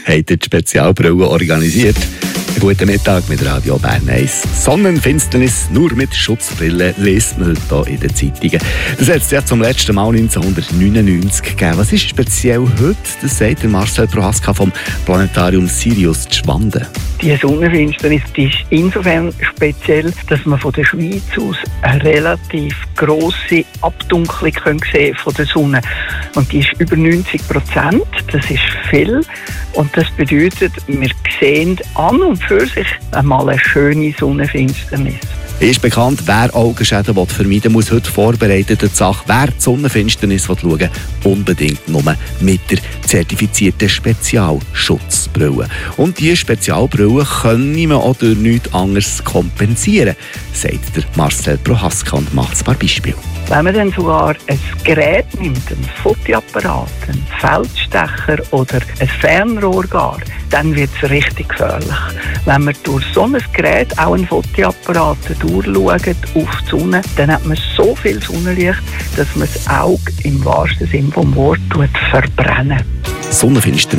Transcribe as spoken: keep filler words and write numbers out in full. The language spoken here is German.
hat die Spezialbrille organisiert. Einen guten Mittag mit Radio Bern eins. Sonnenfinsternis nur mit Schutzbrille liest man heute hier in den Zeitungen. Das hat es ja zum letzten Mal neunzehnhundertneunundneunzig gegeben. Was ist speziell heute? Das sagt der Marcel Prohaska vom Planetarium Sirius Gschwanden. Die Sonnenfinsternis die ist insofern speziell, dass man von der Schweiz aus eine relativ grosse Abdunklung sehen von der Sonne. Und die ist über neunzig Prozent. Das ist viel. Und das bedeutet, wir sehen an und für sich einmal eine schöne Sonnenfinsternis. Ist bekannt, wer Augenschäden vermeiden will, muss heute vorbereitete Sache. Wer die Sonnenfinsternis schauen will, unbedingt nur mit der zertifizierten Spezialschutzbrille. Und diese Spezialbrille können wir auch durch nichts anderes kompensieren, sagt der Marcel Prohaska und macht ein paar Beispiele. Wenn man dann sogar ein Gerät nimmt, einen Fotoapparat, einen Feldstecher oder ein Fernrohr gar, dann wird es richtig gefährlich. Wenn man durch so ein Gerät, auch ein Fotoapparat, durchschaut auf die Sonne, dann hat man so viel Sonnenlicht, dass man das Auge im wahrsten Sinne des Wortes verbrennen. Sonnenfinsternis